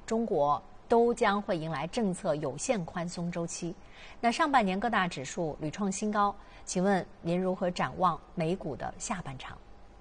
中国都将会迎来政策有限宽松周期。那上半年各大指数屡创新高，请问您如何展望美股的下半场？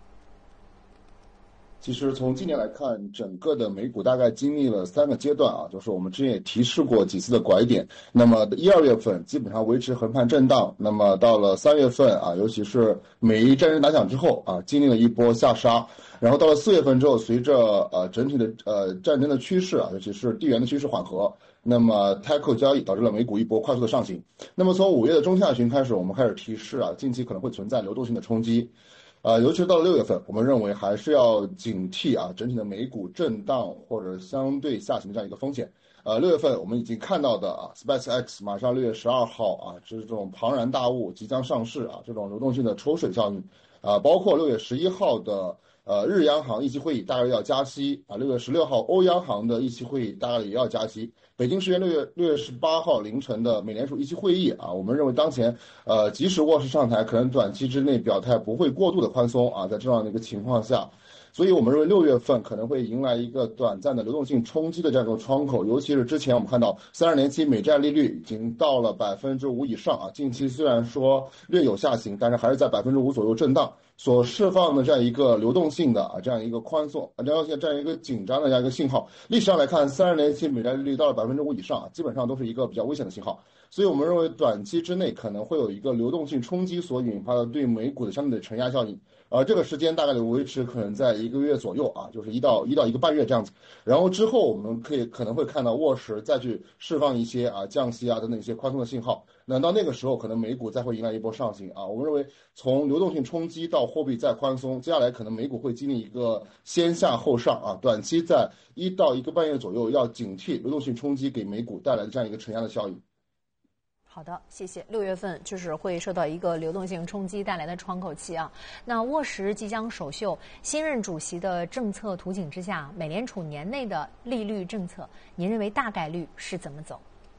其实从今年来看，整个的美股大概经历了3个阶段啊，就是我们之前也提示过几次的拐点。那么1、2月份基本上维持横盘震荡，那么到了3月份啊，尤其是美伊战争打响之后啊，经历了一波下杀，然后到了4月份之后，随着整体的战争的趋势啊，尤其是地缘的趋势缓和，那么 Tech 交易导致了美股一波快速的上行。那么从5月的中下旬开始，我们开始提示啊，近期可能会存在流动性的冲击。尤其是到了6月份，我们认为还是要警惕啊，整体的美股震荡或者相对下行的这样一个风险。6月份我们已经看到的啊 ，SpaceX 马上6月12号啊，这种庞然大物即将上市啊，这种流动性的抽水效应啊，包括6月11号的日央行议息会议大概要加息啊，6月16号欧央行的议息会议大概也要加息。北京时间6月18号凌晨的美联储议息会议啊，我们认为当前即使沃什上台，可能短期之内表态不会过度的宽松啊，在这样的一个情况下，所以我们认为6月份可能会迎来一个短暂的流动性冲击的这样一个窗口，尤其是之前我们看到30年期美债利率已经到了5%以上啊，近期虽然说略有下行，但是还是在5%左右震荡，所释放的这样一个流动性的这样一个宽松这样一个紧张的这样一个信号，历史上来看30年期美债利率到了5%以上基本上都是一个比较危险的信号，所以我们认为短期之内可能会有一个流动性冲击所引发的对美股的相对的承压效应。这个时间大概的维持可能在1个月左右啊，就是1到1个半月这样子。然后之后我们可能会看到沃什再去释放一些降息等等一些宽松的信号。那到那个时候，可能美股再会迎来一波上行啊。我们认为从流动性冲击到货币再宽松，接下来可能美股会经历一个先下后上啊。短期在1到1个半月左右，要警惕流动性冲击给美股带来的这样一个承压的效应。 好的，谢谢。6月份就是会受到一个流动性冲击带来的窗口期啊。那沃什即将首秀，新任主席的政策图景之下，美联储年内的利率政策，您认为大概率是怎么走？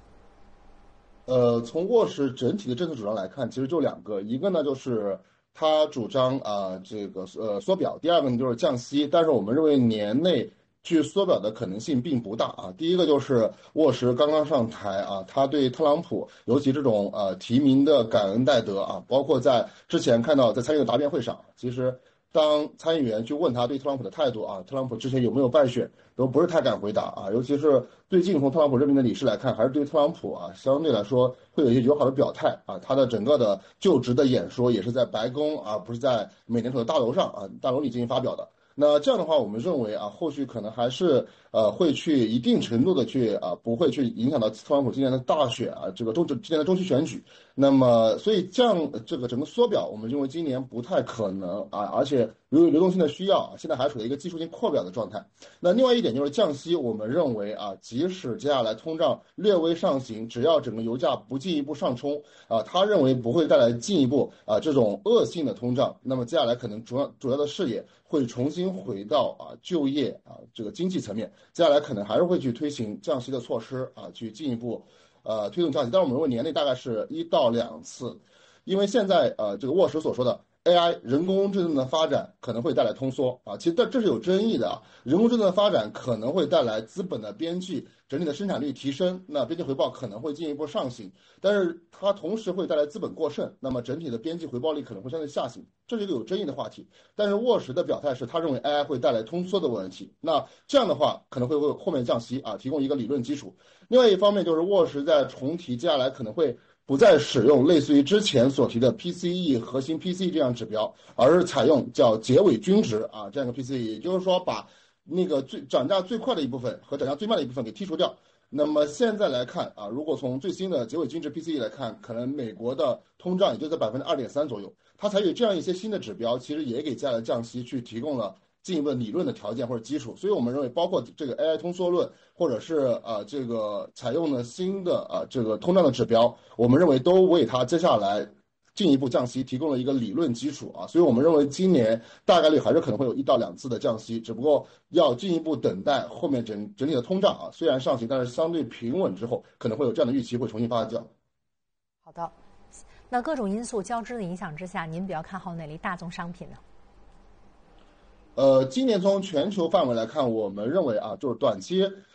从沃什整体的政策主张来看，其实就2个，一个呢就是他主张这个缩表，第二个呢就是降息，但是我们认为年内去缩表的可能性并不大啊。第一个就是沃什刚刚上台啊，他对特朗普，尤其这种提名的感恩戴德啊，包括在之前看到在参议院答辩会上，其实当参议员去问他对特朗普的态度啊，特朗普之前有没有败选，都不是太敢回答啊。尤其是最近从特朗普任命的理事来看，还是对特朗普相对来说会有一些友好的表态啊。他的整个的就职的演说也是在白宫不是在美联储的大楼上大楼里进行发表的。那这样的话，我们认为后续可能还是会去一定程度的去不会去影响到特朗普今年的大选这个今年的中期选举。那么，所以这样这个整个缩表，我们认为今年不太可能而且由于流动性的需要，现在还处在一个技术性扩表的状态。那另外一点就是降息，我们认为即使接下来通胀略微上行，只要整个油价不进一步上冲他认为不会带来进一步这种恶性的通胀。那么接下来可能主要的视野会重新回到就业这个经济层面，接下来可能还是会去推行降息的措施去进一步推动降息，但是我们认为年内大概是1到2次，因为现在这个沃什所说的 AI 人工智能的发展可能会带来通缩其实这是有争议的人工智能的发展可能会带来资本的边际整体的生产率提升，那边际回报可能会进一步上行，但是它同时会带来资本过剩，那么整体的边际回报率可能会相对下行，这是一个有争议的话题。但是沃什的表态是他认为 AI 会带来通缩的问题，那这样的话可能会为后面降息提供一个理论基础。另外一方面就是沃什在重提接下来可能会不再使用类似于之前所提的 PCE 核心 PCE 这样指标，而是采用叫结尾均值这样一个 PCE， 也就是说把那个涨价最快的一部分和涨价最慢的一部分给剔除掉。那么现在来看如果从最新的结尾均值 PCE 来看，可能美国的通胀也就在2.3%左右。它采取这样一些新的指标，其实也给接下来降息去提供了进一步理论的条件或者基础。所以我们认为，包括这个 AI 通缩论，或者是这个采用了新的这个通胀的指标，我们认为都为它接下来进一步降息提供了一个理论基础所以我们认为今年大概率还是可能会有1到2次的降息，只不过要进一步等待后面整体的通胀虽然上行，但是相对平稳之后，可能会有这样的预期会重新发酵。 好的，那各种因素交织的影响之下，您比较看好哪类大宗商品呢？ 今年从全球范围来看，我们认为就是短期